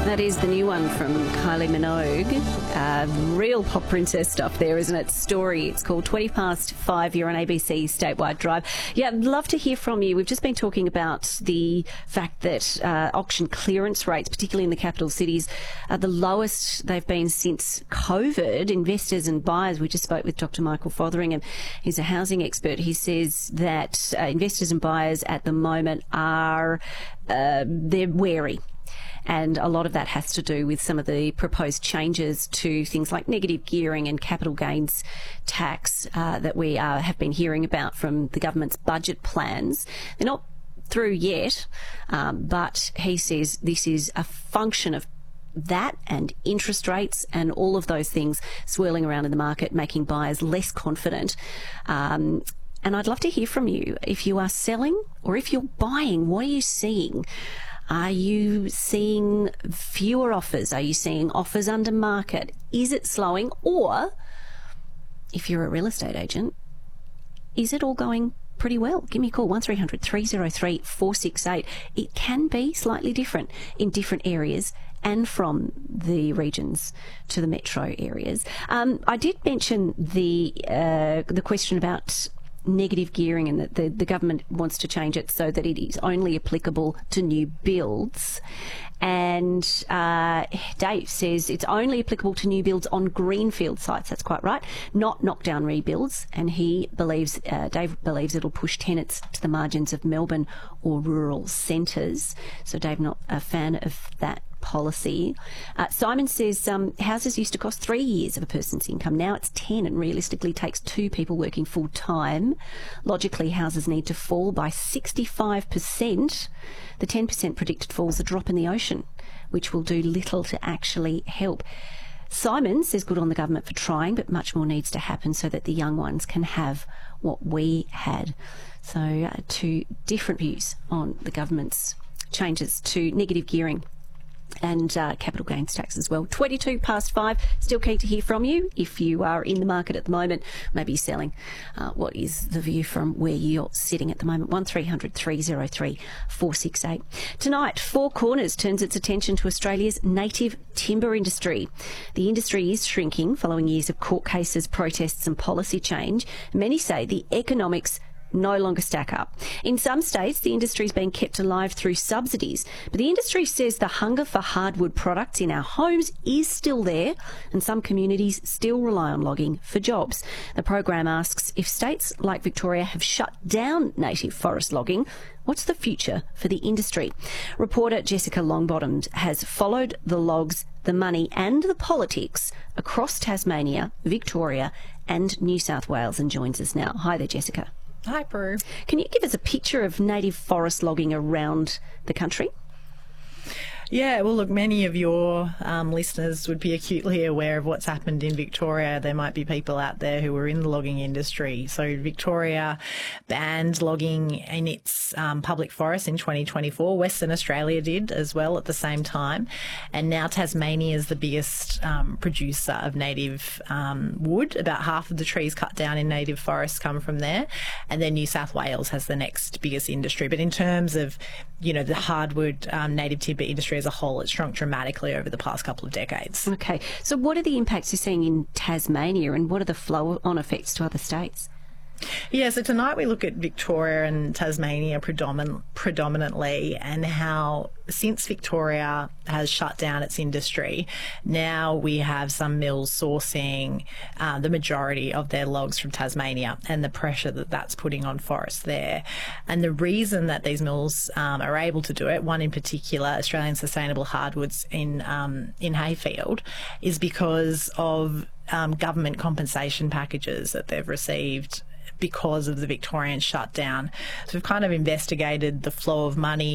That is the new one from Kylie Minogue. Real pop princess stuff there, isn't it? Story. It's called 20 Past 5. You're on ABC Statewide Drive. Yeah, I'd love to hear from you. We've just been talking about the fact that auction clearance rates, particularly in the capital cities, are the lowest they've been since COVID. Investors and buyers, we just spoke with Dr. Michael Fotheringham. He's a housing expert. He says that investors and buyers at the moment are they're wary. And a lot of that has to do with some of the proposed changes to things like negative gearing and capital gains tax that we have been hearing about from the government's budget plans. They're not through yet, but he says this is a function of that and interest rates and all of those things swirling around in the market, making buyers less confident. And I'd love to hear from you. If you are selling or if you're buying, what are you seeing? Are you seeing fewer offers? Are you seeing offers under market? Is it slowing? Or, if you're a real estate agent, is it all going pretty well? Give me a call, 1300 303 468. It can be slightly different in different areas and from the regions to the metro areas. I did mention the question about negative gearing and that the government wants to change it so that it is only applicable to new builds. And Dave says it's only applicable to new builds on greenfield sites. That's quite right, not knockdown rebuilds. And he believes, Dave believes it'll push tenants to the margins of Melbourne or rural centres. So Dave, not a fan of that policy. Simon says houses used to cost 3 years of a person's income. Now it's 10 and realistically takes 2 people working full time. Logically, houses need to fall by 65%. The 10% predicted falls a drop in the ocean, which will do little to actually help. Simon says good on the government for trying, but much more needs to happen so that the young ones can have what we had. So 2 different views on the government's changes to negative gearing and capital gains tax as well. 22 past 5. Still keen to hear from you. If you are in the market at the moment, maybe selling, what is the view from where you're sitting at the moment? 1300 303 468. Tonight, Four Corners turns its attention to Australia's native timber industry. The industry is shrinking following years of court cases, protests and policy change. Many say the economics no longer stack up. In some states, the industry is being kept alive through subsidies, but the industry says the hunger for hardwood products in our homes is still there, and some communities still rely on logging for jobs. The program asks if states like Victoria have shut down native forest logging, what's the future for the industry? Reporter Jessica Longbottom has followed the logs, the money and the politics across Tasmania, Victoria and New South Wales and joins us now. Hi there, Jessica. Hi, Prue. Can you give us a picture of native forest logging around the country? Yeah, well, look, many of your listeners would be acutely aware of what's happened in Victoria. There might be people out there who are in the logging industry. So Victoria banned logging in its public forests in 2024. Western Australia did as well at the same time. And now Tasmania is the biggest producer of native wood. About half of the trees cut down in native forests come from there. And then New South Wales has the next biggest industry. But in terms of, you know, the hardwood native timber industry as a whole, it's shrunk dramatically over the past couple of decades. Okay, so what are the impacts you're seeing in Tasmania and what are the flow-on effects to other states? Yeah, so tonight we look at Victoria and Tasmania predominantly and how since Victoria has shut down its industry, now we have some mills sourcing the majority of their logs from Tasmania and the pressure that that's putting on forests there. And the reason that these mills are able to do it, one in particular, Australian Sustainable Hardwoods in Hayfield, is because of government compensation packages that they've received because of the Victorian shutdown. So we've kind of investigated the flow of money